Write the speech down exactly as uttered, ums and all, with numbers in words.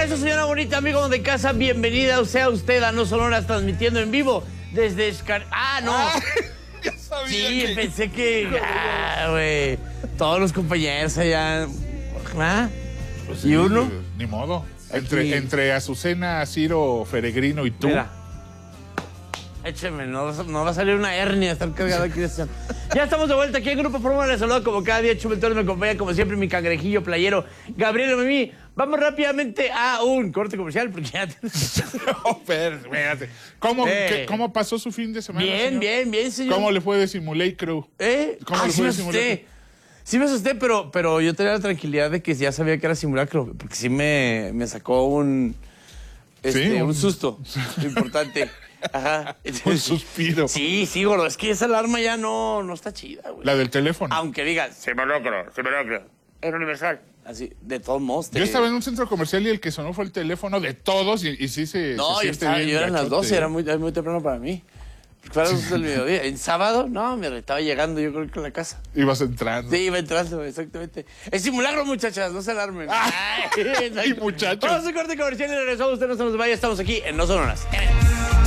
regreso, señora bonita, amigo de casa. Bienvenida sea usted a No Sonoras, transmitiendo en vivo desde Escar... Ah, no. Ah, ya sabía Sí, que... pensé que... Ah, güey. Todos los compañeros allá... ¿Ah? Pues ¿Y sí, uno? Ni modo. Aquí. Entre, entre Azucena, Ciro, Peregrino y tú. Mira. Écheme, no, no va a salir una hernia estar cargada aquí de esta. Ya estamos de vuelta aquí en Grupo Fórmula. Les saludo como cada día. Chumetón me acompaña como siempre mi cangrejillo playero, Gabriel Mimi. Vamos rápidamente a un corte comercial porque ya... No, pero, espérate. ¿Cómo, Eh. qué- ¿Cómo pasó su fin de semana, Bien, señor? bien, bien, señor. ¿Cómo le fue de Simulacro? ¿Eh? ¿Cómo Ah, le sí fue me de simulacro? asusté. Sí me asusté, pero, pero yo tenía la tranquilidad de que ya sabía que era simulacro, porque sí me, me sacó un, este, Sí, un, un- susto importante. Ajá. Un suspiro. Sí, sí, gordo. Es que esa alarma ya no, no está chida, güey. La del teléfono. Aunque diga, simulacro, simulacro, es universal. Así, de todos modos. te- Yo estaba en un centro comercial y el que sonó fue el teléfono de todos y, y sí se, No, se yo, siente estaba, bien yo eran las gachote. doce, era muy, era muy temprano para mí. Fue a las doce del mediodía. En sábado, no, me estaba llegando yo creo que a la casa. Ibas entrando. Sí, iba entrando, exactamente. Es simulacro, muchachas, no se alarmen. Ay, Y muchachos. Vamos a un corte comercial y regresamos. Usted no se nos vaya, estamos aquí en No Sonoras.